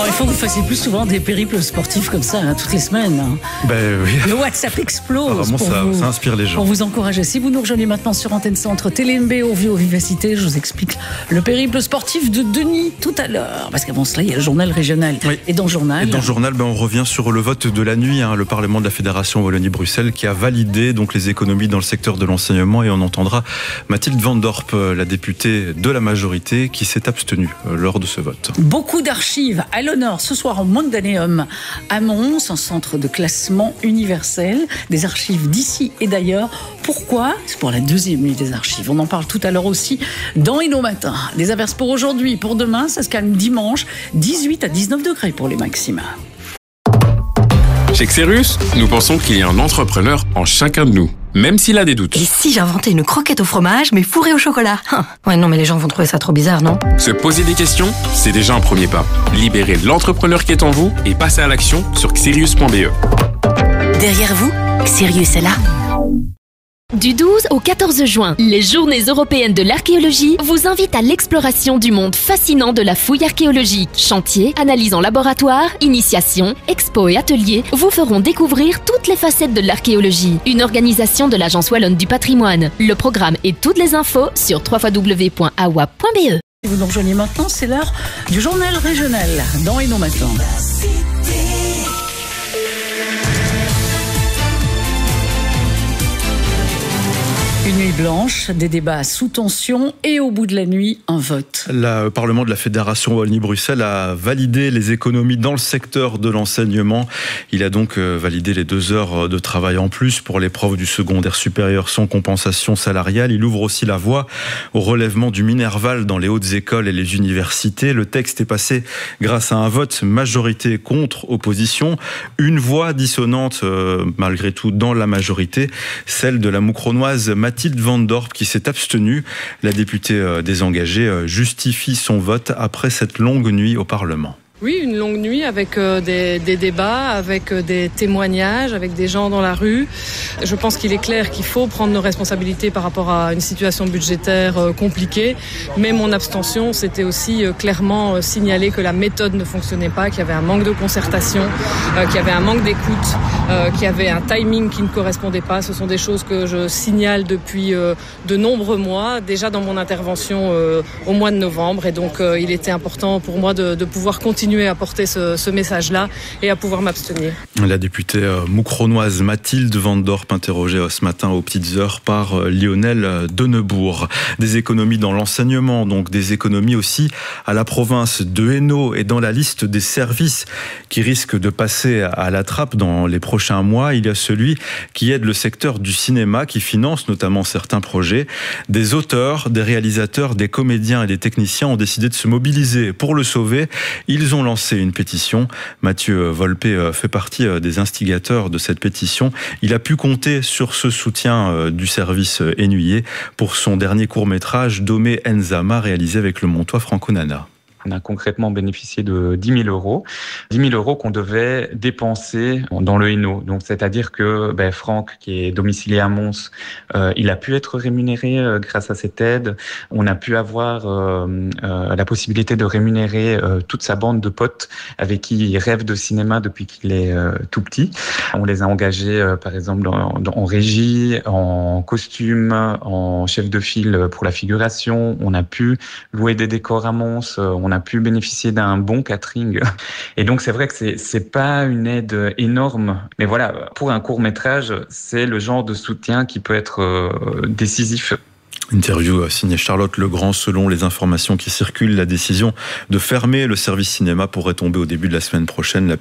Il faut que vous fassiez plus souvent des périples sportifs comme ça, toutes les semaines. Oui. Le WhatsApp explose. Vraiment, ça inspire les gens. Pour vous encourager. Si vous nous rejoignez maintenant sur Antenne Centre, TLMB, au Vivacité, je vous explique le périple sportif de Denis tout à l'heure. Parce qu'avant cela, il y a le journal régional. Oui. Et dans le journal, on revient sur le vote de la nuit, le Parlement de la Fédération Wallonie-Bruxelles qui a validé donc les économies dans le secteur de l'enseignement, et on entendra Mathilde Van Dorp, la députée de la majorité, qui s'est abstenue lors de ce vote. Beaucoup d'archives à l'honneur ce soir au Mondaneum à Mons, un centre de classement universel des archives d'ici et d'ailleurs. Pourquoi ? C'est pour la deuxième nuit des archives. On en parle tout à l'heure aussi dans Inno Matin. Des averses pour aujourd'hui, pour demain, ça se calme dimanche, 18 à 19 degrés pour les maxima. Chez Xerus, nous pensons qu'il y a un entrepreneur en chacun de nous, même s'il a des doutes. Et si j'inventais une croquette au fromage, mais fourrée au chocolat ? Ouais, non, mais les gens vont trouver ça trop bizarre, non ? Se poser des questions, c'est déjà un premier pas. Libérez l'entrepreneur qui est en vous et passez à l'action sur xerius.be. Derrière vous, Xerius est là. Du 12 au 14 juin, les Journées européennes de l'archéologie vous invitent à l'exploration du monde fascinant de la fouille archéologique. Chantiers, analyses en laboratoire, initiations, expos et ateliers vous feront découvrir toutes les facettes de l'archéologie. Une organisation de l'Agence Wallonne du patrimoine. Le programme et toutes les infos sur www.awa.be. Si vous nous rejoignez maintenant, c'est l'heure du journal régional dans Inno Matin. Une nuit blanche, des débats sous tension et au bout de la nuit, un vote. Le Parlement de la Fédération Wallonie-Bruxelles a validé les économies dans le secteur de l'enseignement. Il a donc validé les 2 heures de travail en plus pour les profs du secondaire supérieur sans compensation salariale. Il ouvre aussi la voie au relèvement du Minerval dans les hautes écoles et les universités. Le texte est passé grâce à un vote majorité contre opposition. Une voix dissonante malgré tout dans la majorité, celle de la Moucronoise Mathilde Van Dorp qui s'est abstenue. La députée désengagée justifie son vote après cette longue nuit au Parlement. Oui, une longue nuit avec des débats, avec des témoignages, avec des gens dans la rue. Je pense qu'il est clair qu'il faut prendre nos responsabilités par rapport à une situation budgétaire compliquée. Mais mon abstention, c'était aussi clairement signaler que la méthode ne fonctionnait pas, qu'il y avait un manque de concertation, qu'il y avait un manque d'écoute, qu'il y avait un timing qui ne correspondait pas. Ce sont des choses que je signale depuis de nombreux mois, déjà dans mon intervention au mois de novembre. Et donc, il était important pour moi de pouvoir continuer à porter ce message-là et à pouvoir m'abstenir. La députée moucronoise Mathilde Van Dorp, interrogée ce matin aux petites heures par Lionel Donnebourg. Des économies dans l'enseignement, donc des économies aussi à la province de Hainaut et dans la liste des services qui risquent de passer à la trappe dans les prochains mois. Il y a celui qui aide le secteur du cinéma, qui finance notamment certains projets. Des auteurs, des réalisateurs, des comédiens et des techniciens ont décidé de se mobiliser pour le sauver. Ils ont lancé une pétition. Mathieu Volpé fait partie des instigateurs de cette pétition. Il a pu compter sur ce soutien du service Ennuyé pour son dernier court-métrage Domé Nzama, réalisé avec le Montois Franco Nana. On a concrètement bénéficié de 10 000 euros. 10 000 euros qu'on devait dépenser dans le Hainaut. Donc, c'est-à-dire que Franck, qui est domicilié à Mons, il a pu être rémunéré grâce à cette aide. On a pu avoir la possibilité de rémunérer toute sa bande de potes avec qui il rêve de cinéma depuis qu'il est tout petit. On les a engagés, par exemple, en régie, en costume, en chef de file pour la figuration. On a pu louer des décors à Mons. On a pu bénéficier d'un bon catering. Et donc, c'est vrai que c'est pas une aide énorme. Mais voilà, pour un court-métrage, c'est le genre de soutien qui peut être décisif. Interview signée Charlotte Legrand. Selon les informations qui circulent, la décision de fermer le service cinéma pourrait tomber au début de la semaine prochaine.